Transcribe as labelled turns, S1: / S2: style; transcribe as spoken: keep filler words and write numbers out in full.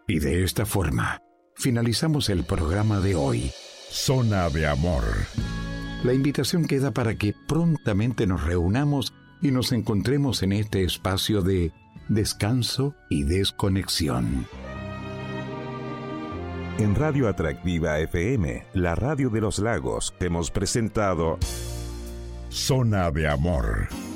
S1: Y de esta forma, finalizamos el programa de hoy. Zona de Amor. La invitación queda para que prontamente nos reunamos y nos encontremos en este espacio de descanso y desconexión.
S2: En Radio Atractiva F M, la radio de los lagos, hemos presentado Zona de Amor.